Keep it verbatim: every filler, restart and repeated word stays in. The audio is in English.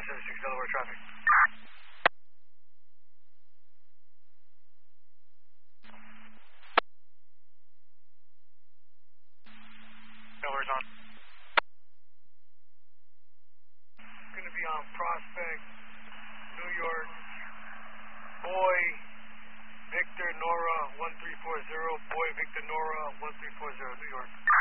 five seven six Delaware traffic. Delaware's on. Going to be on Prospect, New York. Boy, Victor Nora one three four zero. Boy, Victor Nora one three four zero, New York.